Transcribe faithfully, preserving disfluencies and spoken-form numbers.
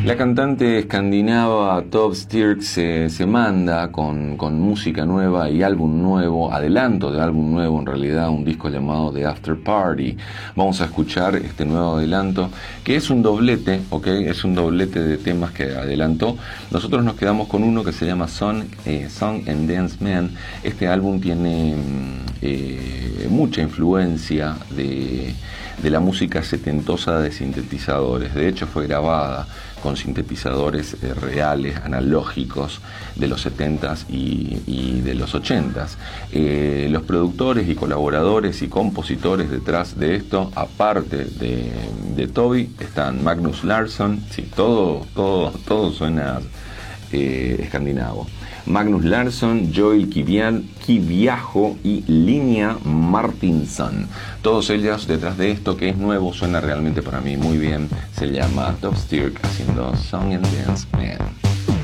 La cantante escandinava Tove Styrke se, se manda con, con música nueva y álbum nuevo, adelanto de álbum nuevo, en realidad un disco llamado The After Party. Vamos a escuchar este nuevo adelanto, que es un doblete, ¿ok? Es un doblete de temas que adelantó. Nosotros nos quedamos con uno que se llama Song, eh, Song and Dance Man. Este álbum tiene eh, mucha influencia de, de la música setentosa de sintetizadores. De hecho, fue grabada con sintetizadores eh, reales, analógicos, de los setentas y, y de los ochentas. Eh, los productores y colaboradores y compositores detrás de esto, aparte de, de Tove, están Magnus Larsson. Sí, todo, todo, todo suena eh, escandinavo. Magnus Larsson, Joel Kiviajo y Linnea Martinsson. Todos ellos detrás de esto, que es nuevo, suena realmente para mí muy bien. Se llama Tove Styrke haciendo Song and Dance Man.